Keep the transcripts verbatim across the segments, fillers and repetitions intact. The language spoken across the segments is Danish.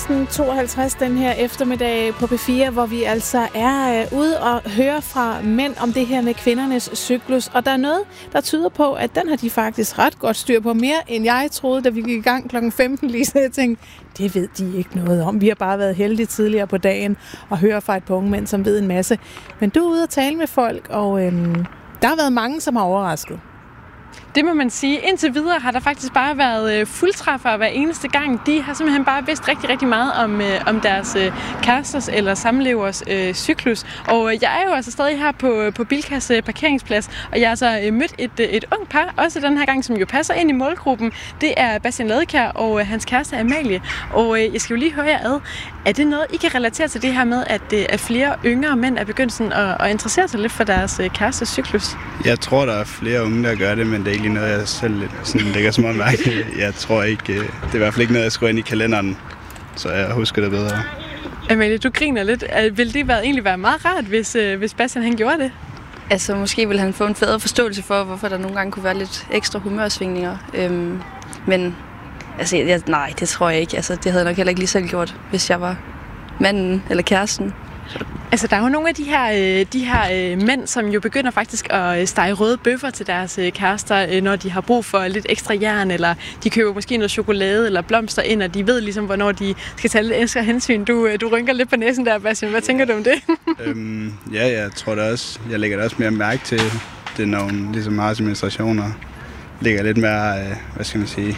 seksten tooghalvtreds den her eftermiddag på P fire, hvor vi altså er øh, ude og høre fra mænd om det her med kvindernes cyklus. Og der er noget, der tyder på, at den har de faktisk ret godt styr på. Mere end jeg troede, da vi gik i gang klokken femten lige så jeg tænkte, det ved de ikke noget om. Vi har bare været heldige tidligere på dagen og hører fra et par unge mænd, som ved en masse. Men du er ude og tale med folk, og øhm, der har været mange, som har overrasket. Det må man sige. Indtil videre har der faktisk bare været fuldtræffere hver eneste gang. De har simpelthen bare vidst rigtig, rigtig meget om, øh, om deres øh, kæresters eller samlevers øh, cyklus. Og jeg er jo altså stadig her på, på Bilkas parkeringsplads, og jeg har altså øh, mødt et, et ungt par, også den her gang, som jo passer ind i målgruppen. Det er Bastian Ladekjær og øh, hans kæreste Amalie. Og øh, jeg skal jo lige høre jer ad. Er det noget, I kan relatere til det her med, at, øh, at flere yngre mænd er begyndt sådan at, at interessere sig lidt for deres øh, kæresters cyklus? Jeg tror, der er flere unge, der gør det, men det er ikke lige noget, jeg selv sådan lægger så meget mærke til. Jeg tror ikke, det er i hvert fald ikke noget, jeg skriver ind i kalenderen, så jeg husker det bedre. Amalie, du griner lidt. Ville det være, egentlig være meget rart, hvis, hvis Bastian han gjorde det? Altså, måske ville han få en bedre forståelse for, hvorfor der nogle gange kunne være lidt ekstra humørsvingninger. Øhm, men altså, jeg, nej, det tror jeg ikke. Altså, det havde jeg nok heller ikke lige selv gjort, hvis jeg var manden eller kæresten. Altså, der er jo nogle af de her, de her mænd, som jo begynder faktisk at stege røde bøffer til deres kærester, når de har brug for lidt ekstra jern, eller de køber måske noget chokolade eller blomster ind, og de ved ligesom, hvornår de skal tage lidt ekstra hensyn. Du, du rynker lidt på næsen der, Bastian. Hvad tænker du om det? øhm, ja, jeg tror det også. Jeg lægger det også mere mærke til det, når hun ligesom har sin menstruation, og lægger lidt mere, øh, hvad skal man sige,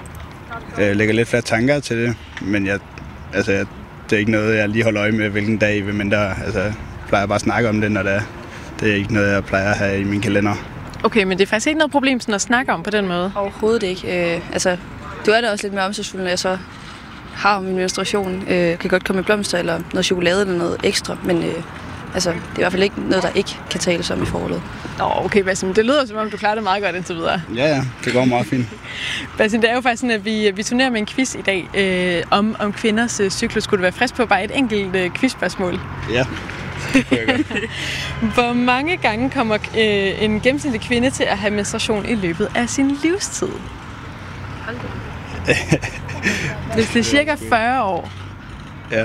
øh, lægger lidt flere tanker til det, men jeg, altså, jeg det er ikke noget, jeg lige holder øje med, hvilken dag, men der altså, plejer jeg bare at snakke om det, når det er. Det er ikke noget, jeg plejer at have i min kalender. Okay, men det er faktisk ikke noget problem sådan at snakke om på den måde? Overhovedet ikke. Øh, altså, du er da også lidt mere omsorgsfuld, når jeg så har min menstruation. Øh, kan godt komme med blomster eller noget chokolade eller noget ekstra, men øh, altså, det er i hvert fald ikke noget, der ikke kan tales om i forholdet. Nå, okay, Bastian, det lyder som om, du klarer det meget godt indtil videre. Ja, ja, det går meget fint. Bastian, det er jo faktisk sådan, at vi, vi turnerer med en quiz i dag øh, om, om kvinders øh, cyklus. Skulle du være frisk på bare et enkelt øh, quizspørgsmål? Ja, det kunne jeg godt. Hvor mange gange kommer øh, en gennemsnitlig kvinde til at have menstruation i løbet af sin livstid? Hvis det er cirka fyrre år. Ja.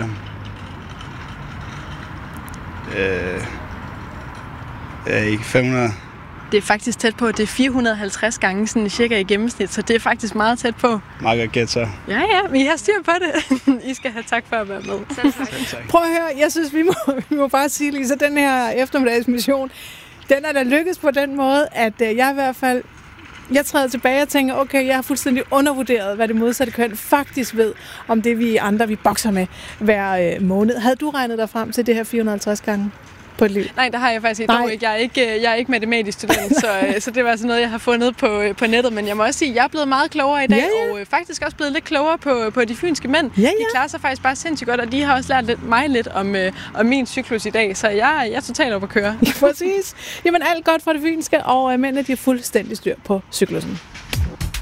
Øh, jeg er ikke fem hundrede. Det er faktisk tæt på. Det er fire hundrede og halvtreds gange sådan cirka i gennemsnit, så det er faktisk meget tæt på. Meget godt gæt så. Ja, ja, men I har styr på det. I skal have tak for at være med. Selv tak. Prøv at høre, jeg synes, vi må, vi må bare sige, Lisa, den her eftermiddagsmission, den er da lykkes på den måde, at jeg i hvert fald Jeg træder tilbage og tænker, okay, jeg har fuldstændig undervurderet, hvad det modsatte køn faktisk ved, om det vi andre, vi bokser med hver øh, måned. Havde du regnet dig frem til det her fire hundrede og halvtreds gange på et liv? Nej, det har jeg faktisk ikke. ikke. Jeg er ikke, jeg er ikke matematisk student, så, så det var altså noget, jeg har fundet på, på nettet. Men jeg må også sige, at jeg er blevet meget klogere i dag, ja, ja. og øh, faktisk også blevet lidt klogere på, på de fynske mænd. Ja, ja. De klarer sig faktisk bare sindssygt godt, og de har også lært lidt, mig lidt om, øh, om min cyklus i dag, så jeg, jeg er totalt oppe at køre. Præcis. Jamen alt godt fra det fynske, og øh, mændene de er fuldstændig styr på cyklusen.